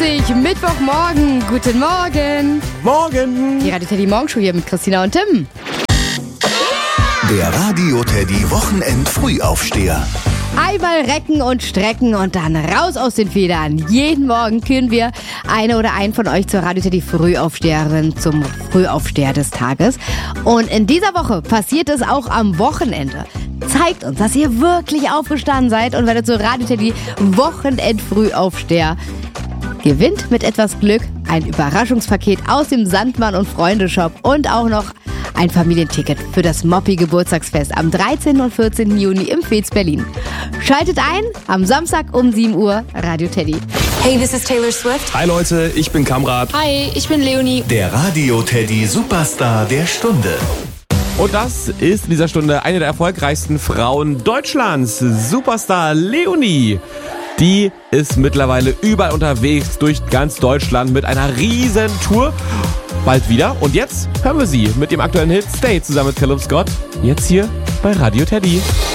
7:50 Uhr, Mittwochmorgen. Guten Morgen. Morgen. Die Radio Teddy Morgenshow hier mit Christina und Tim. Der Radio Teddy Wochenend-Frühaufsteher. Einmal recken und strecken und dann raus aus den Federn. Jeden Morgen küren wir eine oder einen von euch zur Radio Teddy Frühaufsteherin zum Frühaufsteher des Tages. Und in dieser Woche passiert es auch am Wochenende. Zeigt uns, dass ihr wirklich aufgestanden seid und werdet zur Radio Teddy Wochenend-Frühaufsteher. Gewinnt mit etwas Glück ein Überraschungspaket aus dem Sandmann und Freunde-Shop und auch noch ein Familienticket für das Moppi-Geburtstagsfest am 13. und 14. Juni im Fez Berlin. Schaltet ein am Samstag um 7 Uhr, Radio Teddy. Hey, this is Taylor Swift. Hi Leute, ich bin Kamrat. Hi, ich bin Leonie. Der Radio Teddy Superstar der Stunde. Und das ist in dieser Stunde eine der erfolgreichsten Frauen Deutschlands, Superstar Leonie. Die ist mittlerweile überall unterwegs durch ganz Deutschland mit einer riesen Tour. Bald wieder. Und jetzt hören wir sie mit dem aktuellen Hit Stay zusammen mit Caleb Scott. Jetzt hier bei Radio Teddy.